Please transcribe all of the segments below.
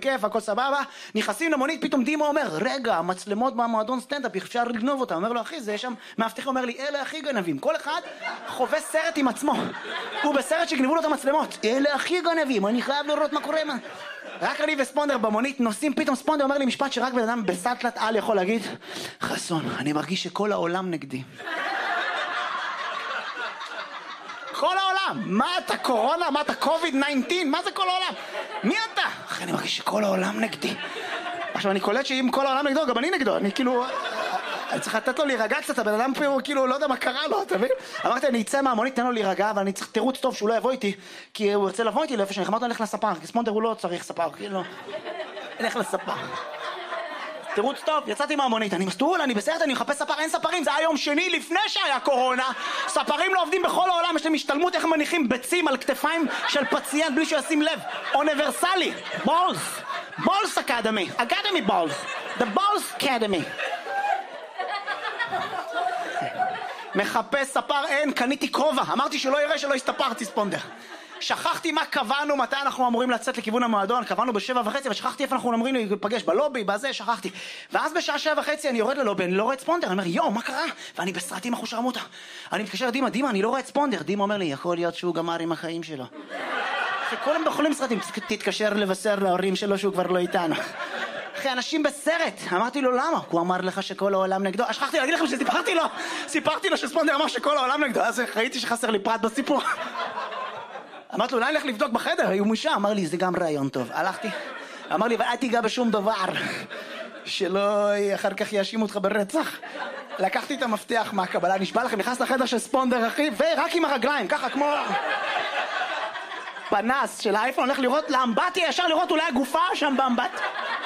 בכיף, הכל סבבה. נכנסים למונית, פתאום דימו אומר, רגע, המצלמות במועדון סטנדאפ, אפשר לגנוב אותה. אומר לו, אחי, זה יש שם מאבטח, אומר לי, אלה הכי גנבים. כל אחד חווה סרט עם עצמו. הוא בסרט שגנבו לו את המצלמות. אלה הכי גנבים, אני חייב לראות מה קורה. רק אני וספונדר במונית נוסעים, פתאום ספונדר אומר לי משפט שרק בן אדם בסטלת על יכול להגיד, חסון, אני מרגיש שכל העולם נגדי. כל העולם, מה אתה קורונה, מה אתה COVID-19, מה זה כל העולם? מי אתה? אחי, אני מרגיש שכל העולם נגדי. עכשיו אני קולט שאם כל העולם נגדו, גם אני נגדו, אני כאילו, אני צריך לתת לו להירגע קצת, הבן אדם פה כאילו לא יודע מה קרה לו, אתה מבין? אמרתי, אני אצא מהמונית, תן לו להירגע, אבל אני צריך תירוץ טוב שהוא לא יבוא איתי, כי הוא ירצה לבוא איתי לאיפה שאני אמרתי, הלך לספר, כי ספונדר הוא לא צריך ספר, כאילו, הלך לספר. תירוץ טוב, יצאתי מהמונית, אני מסתול, אני בסרט, אני מחפש ספר, אין ספרים, זה היה יום שני לפני שהיה קורונה, ספרים לא עובדים בכל העולם, יש להם השתלמות איך מניחים ביצים על כתפיים של פציינט בלי שישים לב, אוניברסלי, בולס אקדמי, בולס, the בולס אקדמי. מחפש ספר, אין, קניתי כובע, אמרתי שלא יראה שלא הסתפרתי ספונדר. שכחתי מה קבענו, מתי אנחנו אמורים לצאת לכיוון המועדון, קבענו ב7:30, ושכחתי איפה אנחנו אמורים להיפגש, בלובי, בזה, שכחתי. ואז בשעה 7:30 אני יורד ללובי, אני לא רואה את ספונדר, אני אומר, יו, מה קרה? ואני בסרטים אחושרמוטה. אני מתקשר דימה, אני לא רואה את ספונדר. דימה אומר לי, יכול להיות שהוא גמר עם החיים שלו. כולם בחולים סרטים, תתקשר לבשר להורים שלו שהוא כבר לא איתנו. אחי, אנשים בסרט. אמרתי לו, למה? הוא אמר לך שכל העולם נגדו. שכחתי להגיד לכם סיפרתי לו שספונדר אמר שכל העולם נגדו. אז ראיתי שחסר לי פרט בסיפור. אמרתי לו, אולי נלך לבדוק בחדר, הוא מושה. אמר לי, זה גם רעיון טוב. הלכתי, אמר לי, ואל תיגע בשום דבר, שלא אחר כך יאשימו אותך ברצח. לקחתי את המפתח מהקבלה, נשבע לכם, נכנס לחדר של ספונדר, אחי, ורק עם הרגליים, ככה כמו פנס של האייפון, הולך לראות לאמבטיה, ישר לראות אולי הגופה שם באמבט.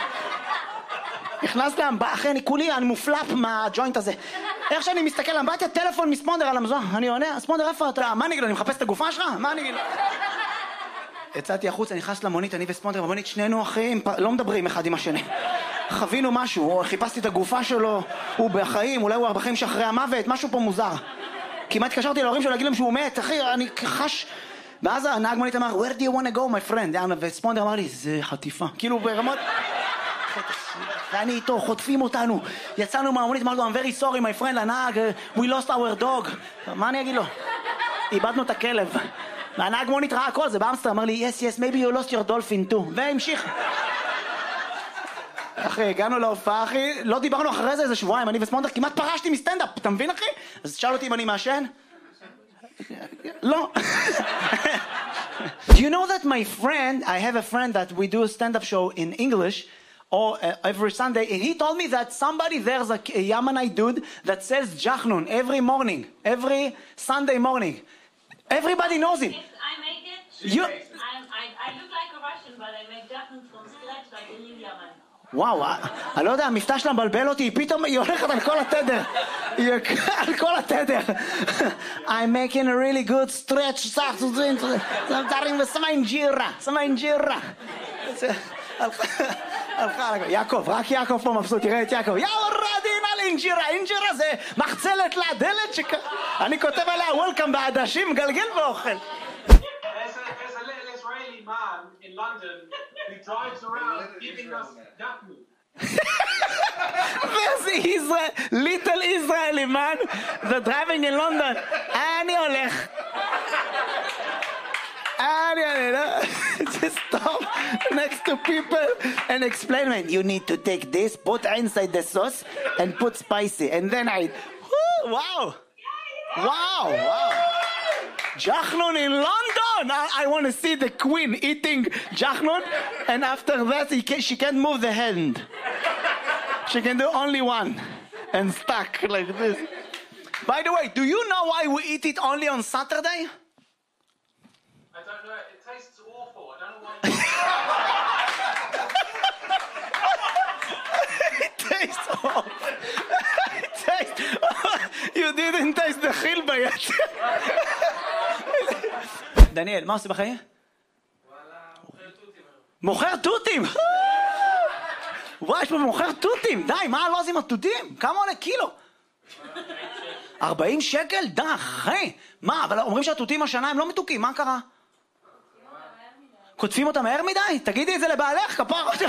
נכנס לאמבטיה, אחי, אני מופלפ מהג'וינט הזה. איך שאני מסתכל לאמבטיה, טלפון מספונדר על המזון. אני עונה, ספונדר, איפה אתה? מה נגיד לו, אני מחפש את הגופה שלך? מה נגיד לו? יצאתי החוץ, אני נכנס למונית, אני וספונדר במונית, שנינו אחים, לא מדברים אחד עם השני. חווינו משהו, חיפשתי את הגופה שלו, הוא בחיים, אולי הוא בחיים שאחרי המוות, משהו פה מוזר. כמעט התקשרתי להורים שלו להגיד להם שהוא מת, אחי, אני חש... ואז הנהג מונית אמר, where do you want to go, my friend? וספונדר אמר לי, זה חטיפה. כאילו ברמות... ואני איתו, חוטפים אותנו. יצאנו מהמונית, אמרנו, I'm very sorry, my friend, הנהג, we lost our dog. מה אני אגיד לו? איבדנו את הכלב. והנהג מונית ראה הכל, זה באמסטר, אמר לי, yes, maybe you lost your dolphin too. והמשיך. אחי, הגענו להופעה, אחי, לא דיברנו אחרי זה איזה שבועיים, אני וספונדר, כמעט פרשתי מסטנדאפ, אתה מבין, אחי? אז שאל אותי אם אני מעשן? לא. Do you know that my friend, I have a friend that we do a stand-up show in English, or every Sunday, and he told me that somebody there's a Yemenite dude that sells jachnun every morning, every Sunday morning. Everybody knows him. Yes, I make it. You... I look like a Russian, but I make jachnun from scratch like a real Yemen. וואו, אני לא יודע, המבטא שלה מבלבל אותי, פתאום היא הולכת על כל התדר. על כל התדר. I'm making a really good stretch, שמה אינג'ירה. יעקב, רק יעקב פה מבסוט, תראה את יעקב. יאורדין על אינג'ירה זה מחצלת לדלת אני כותב עליה וולקאם בעדשים, גלגל ואוכל. There's a little Israeli man in London who drives around giving us jachnun. There's a little Israeli man that's driving in London. אני הולך. Just stop next to people and explain, man, you need to take this, put inside the sauce and put spicy, and then wow. Jachnun in London. I want to see the queen eating jachnun, and after that she can't move the hand. She can do only one and stuck like this. By the way, do you know why we eat it only on Saturday? I don't know, it tastes awful. I don't know why. It tastes awful. You didn't taste the חילבה yet. דניאל, מה עושה בחיים? מוכר תותים. וואי, יש פה מוכר תותים. די, מה לא עושים התותים? כמה עולה קילו? 40 שקל? די, אחי. מה, אבל אומרים שהתותים השנה הם לא מתוקים, מה קרה? קוטפים אותם מהר מדי? תגידי את זה לבעלך, כפר.